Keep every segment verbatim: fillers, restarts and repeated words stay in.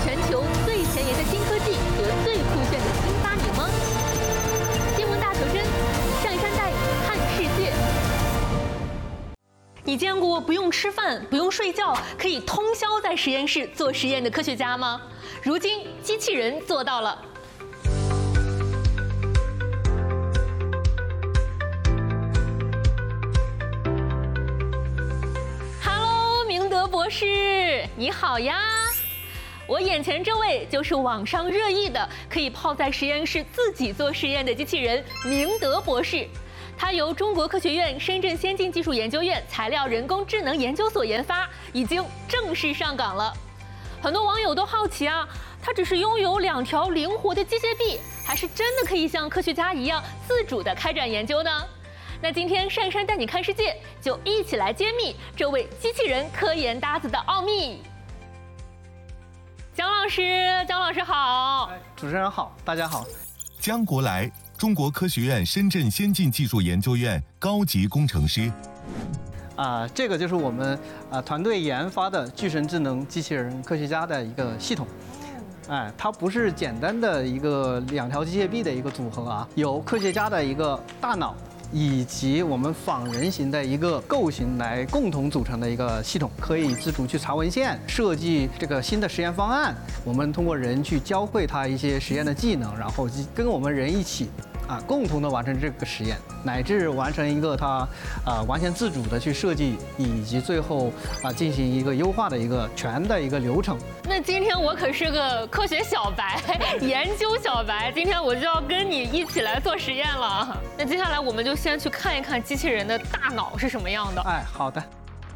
全球最前沿的新科技和最酷炫的新发明吗？新闻大求真，上山带你看世界。你见过不用吃饭、不用睡觉，可以通宵在实验室做实验的科学家吗？如今，机器人做到了。Hello， 明德博士，你好呀！我眼前这位就是网上热议的，可以泡在实验室自己做实验的机器人明德博士。它由中国科学院深圳先进技术研究院材料人工智能研究所研发，已经正式上岗了。很多网友都好奇啊，它只是拥有两条灵活的机械臂，还是真的可以像科学家一样自主地开展研究呢？那今天上山带你看世界，就一起来揭秘这位机器人科研搭子的奥秘。姜老师，姜老师好。 主持人好，大家好。 姜国来，中国科学院深圳先进技术研究院高级工程师。 啊、呃，这个就是我们啊、呃、团队研发的巨神智能机器人科学家的一个系统。哎，它不是简单的一个两条机械臂的一个组合啊，有科学家的一个大脑，以及我们仿人形的一个构型来共同组成的一个系统，可以自主去查文献、设计这个新的实验方案。我们通过人去教会它一些实验的技能，然后跟我们人一起啊，共同的完成这个实验，乃至完成一个它啊完全自主的去设计，以及最后啊进行一个优化的一个全的一个流程。 那今天我可是个科学小白，研究小白，今天我就要跟你一起来做实验了。那接下来我们就先去看一看机器人的大脑是什么样的。 哎，好的。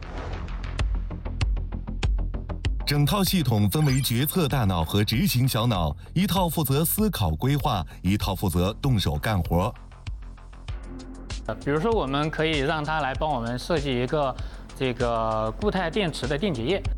整套系统分为决策大脑和执行小脑，一套负责思考规划，一套负责动手干活。 比如说，我们可以让它来帮我们设计一个这个固态电池的电解液。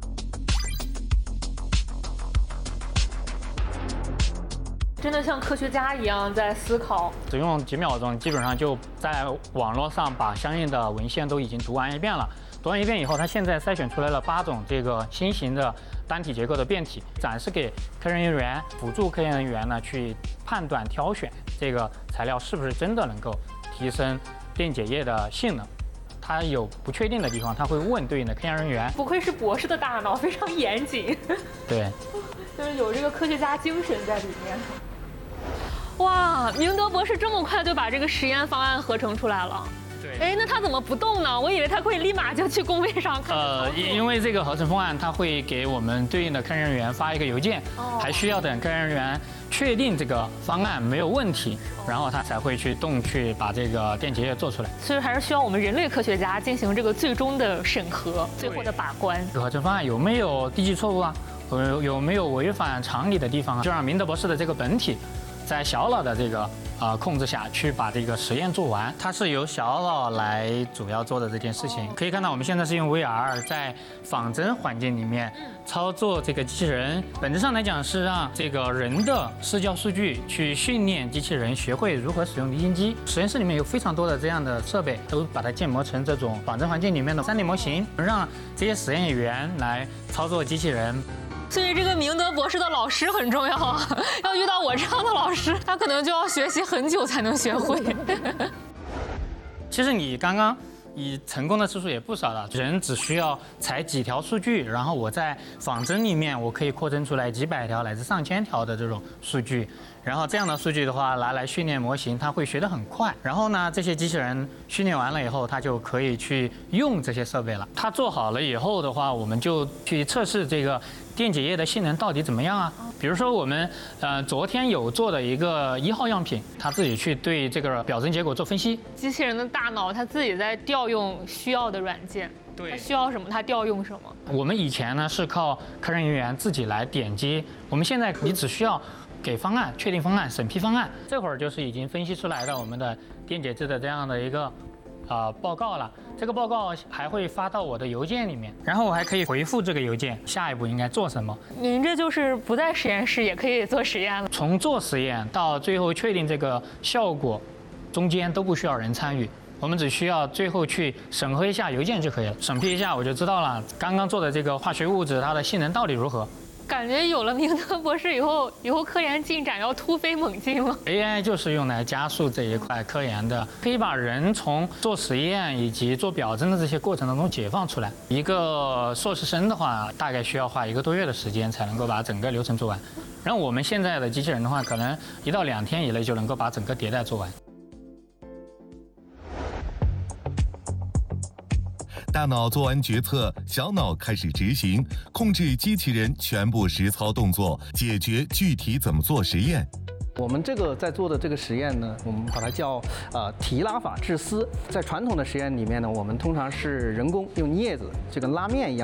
真的像科学家一样在思考， 只用几秒钟，基本上就在网络上把相应的文献都已经读完一遍了。读完一遍以后，它现在筛选出来了八种这个新型的单体结构的变体，展示给科研人员、辅助科研人员呢去判断挑选这个材料是不是真的能够提升电解液的性能。它有不确定的地方，它会问对应的科研人员。 不愧是博士的大脑，非常严谨。 对， 就是有这个科学家精神在里面。哇，明德博士这么快就把这个实验方案合成出来了。 对， 哎，那他怎么不动呢？我以为他会立马就去工位上看。 呃，因为这个合成方案，它会给我们对应的科研人员发一个邮件，哦、还需要等科研人员确定这个方案没有问题，然后他才会去动去把这个电解液做出来。 所以还是需要我们人类科学家进行这个最终的审核，最后的把关。 合成方案有没有低级错误啊？有有没有违反常理的地方啊？就让明德博士的这个本体，在小脑的这个呃控制下去把这个实验做完，它是由小脑来主要做的这件事情。可以看到我们现在是用 V R 在仿真环境里面操作这个机器人，本质上来讲是让这个人的视觉数据去训练机器人学会如何使用离心机。实验室里面有非常多的这样的设备，都把它建模成这种仿真环境里面的 三 D 模型，让这些实验员来操作机器人。 所以这个明德博士的老师很重要啊，要遇到我这样的老师，他可能就要学习很久才能学会。 其实你刚刚你成功的次数也不少了，人只需要采几条数据，然后我在仿真里面我可以扩增出来几百条乃至上千条的这种数据，然后这样的数据的话拿来训练模型，它会学得很快。然后呢，这些机器人训练完了以后，它就可以去用这些设备了。它做好了以后的话，我们就去测试这个电解液的性能到底怎么样啊？比如说我们呃昨天有做的一个一号样品，它自己去对这个表征结果做分析。 机器人的大脑它自己在调用需要的软件， 对， 它需要什么它调用什么。 我们以前呢是靠科研人员自己来点击，我们现在你只需要给方案、确定方案、审批方案，这会儿就是已经分析出来的我们的电解质的这样的一个呃报告了。这个报告还会发到我的邮件里面，然后我还可以回复这个邮件，下一步应该做什么。 您这就是不在实验室也可以做实验了。 从做实验到最后确定这个效果，中间都不需要人参与。我们只需要最后去审核一下邮件就可以了，审批一下我就知道了刚刚做的这个化学物质它的性能到底如何。 感觉有了明德博士以后，以后科研进展要突飞猛进了。 A I 就是用来加速这一块科研的，可以把人从做实验以及做表征的这些过程当中解放出来。一个硕士生的话，大概需要花一个多月的时间才能够把整个流程做完。然后我们现在的机器人的话，可能一到两天以内就能够把整个迭代做完。 大脑做完决策，小脑开始执行，控制机器人全部实操动作，解决具体怎么做实验。 我们这个在做的这个实验呢，我们把它叫呃提拉法制丝。在传统的实验里面呢，我们通常是人工用镊子，就跟拉面一样。